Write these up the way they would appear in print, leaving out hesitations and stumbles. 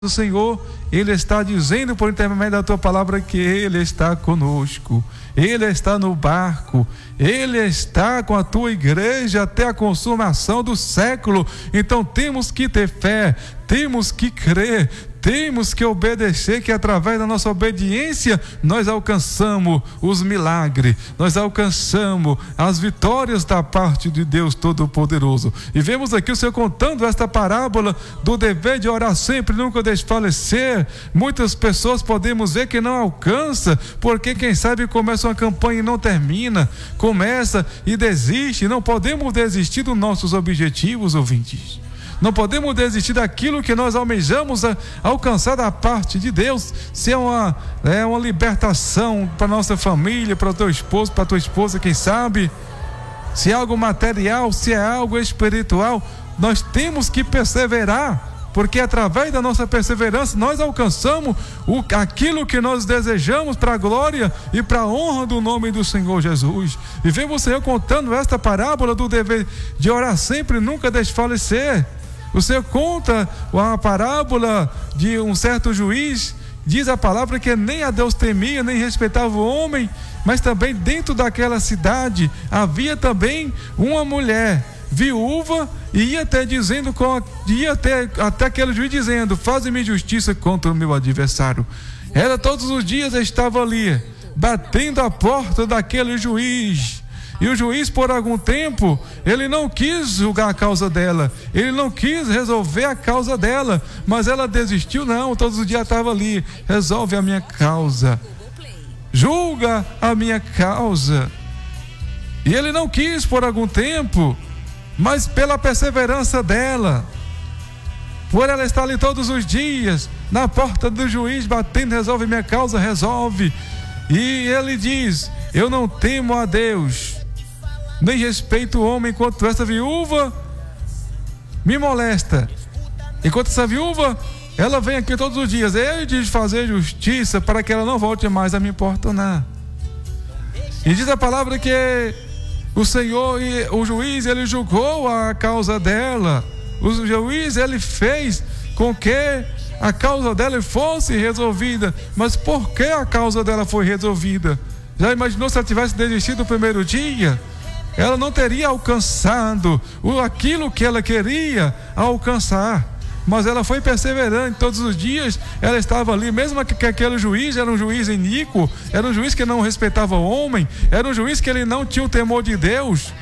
O Senhor, Ele está dizendo por intermédio da tua palavra que Ele está conosco, Ele está no barco, Ele está com a tua igreja até a consumação do século. Então temos que ter fé, temos que crer, temos que obedecer, que através da nossa obediência nós alcançamos os milagres, nós alcançamos as vitórias da parte de Deus Todo-Poderoso. E vemos aqui o Senhor contando esta parábola do dever de orar sempre, nunca desfalecer. Muitas pessoas podemos ver que não alcança, porque quem sabe começa uma campanha e não termina, começa e desiste. Não podemos desistir dos nossos objetivos, ouvintes. Não podemos desistir daquilo que nós almejamos alcançar da parte de Deus. Se é uma libertação para nossa família, para o teu esposo, para a tua esposa, quem sabe. Se é algo material, se é algo espiritual, nós temos que perseverar, porque através da nossa perseverança nós alcançamos aquilo que nós desejamos para a glória e para a honra do nome do Senhor Jesus. E vemos o Senhor contando esta parábola do dever de orar sempre e nunca desfalecer. O Senhor conta a parábola de um certo juiz, diz a palavra que nem a Deus temia, nem respeitava o homem, mas também dentro daquela cidade havia também uma mulher viúva, e ia até aquele juiz dizendo: faze-me justiça contra o meu adversário. Ela todos os dias estava ali, batendo a porta daquele juiz. E o juiz, por algum tempo, ele não quis julgar a causa dela, ele não quis resolver a causa dela, mas ela desistiu. Não, todos os dias estava ali: resolve a minha causa, julga a minha causa. E ele não quis por algum tempo, mas pela perseverança dela, por ela estar ali todos os dias na porta do juiz batendo: resolve minha causa, resolve. E ele diz: eu não temo a Deus, nem respeito o homem, enquanto essa viúva me molesta. Enquanto essa viúva, ela vem aqui todos os dias, ele diz fazer justiça para que ela não volte mais a me importunar. E diz a palavra que o Senhor, o juiz, ele julgou a causa dela. O juiz, ele fez com que a causa dela fosse resolvida. Mas por que a causa dela foi resolvida? Já imaginou se ela tivesse desistido no primeiro dia? Ela não teria alcançado aquilo que ela queria alcançar. Mas ela foi perseverante, todos os dias ela estava ali, mesmo que aquele juiz era um juiz iníquo, era um juiz que não respeitava o homem, era um juiz que ele não tinha o temor de Deus.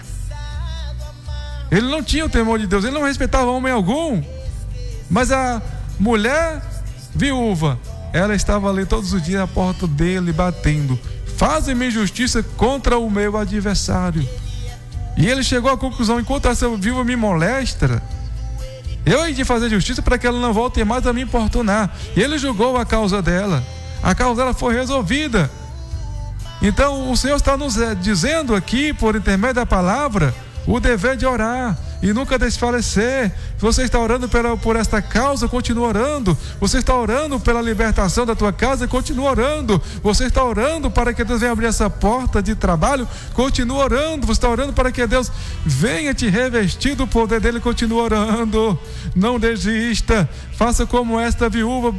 Ele não tinha o temor de Deus, ele não respeitava homem algum. Mas a mulher viúva, ela estava ali todos os dias à porta dele batendo: faze-me justiça contra o meu adversário. E ele chegou à conclusão: enquanto essa viúva me molesta, eu hei de fazer justiça para que ela não volte mais a me importunar. E ele julgou a causa dela. A causa dela foi resolvida. Então o Senhor está nos dizendo aqui, por intermédio da palavra, o dever de orar e nunca desfalecer. Você está orando por esta causa, continua orando. Você está orando pela libertação da tua casa, continua orando. Você está orando para que Deus venha abrir essa porta de trabalho, continua orando. Você está orando para que Deus venha te revestir do poder dele, continua orando. Não desista, faça como esta viúva,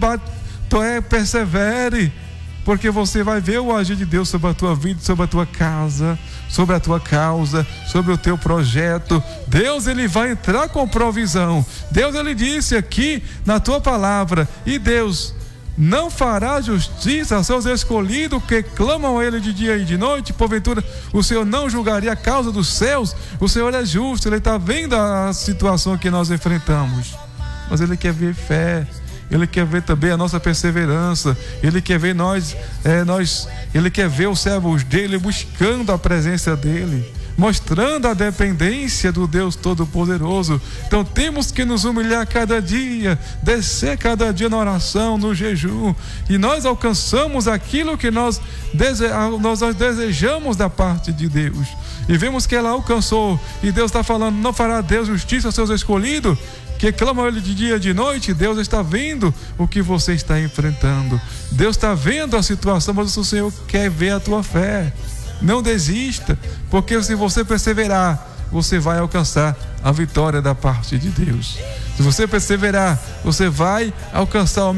persevere, porque você vai ver o agir de Deus sobre a tua vida, sobre a tua casa, sobre a tua causa, sobre o teu projeto. Deus, ele vai entrar com provisão. Deus, ele disse aqui na tua palavra: e Deus não fará justiça aos seus escolhidos que clamam a ele de dia e de noite. Porventura o Senhor não julgaria a causa dos céus? O Senhor é justo, ele está vendo a situação que nós enfrentamos, mas ele quer ver fé. Ele quer ver também a nossa perseverança. Ele quer ver Ele quer ver os servos dele buscando a presença dele, mostrando a dependência do Deus Todo-Poderoso. Então temos que nos humilhar cada dia, descer cada dia na oração, no jejum, e nós alcançamos aquilo que nós desejamos da parte de Deus. E vemos que ela alcançou. E Deus está falando: não fará Deus justiça aos seus escolhidos, que clamam a ele de dia e de noite? Deus está vendo o que você está enfrentando. Deus está vendo a situação, mas o Senhor quer ver a tua fé. Não desista, porque se você perseverar, você vai alcançar a vitória da parte de Deus. Se você perseverar, você vai alcançar o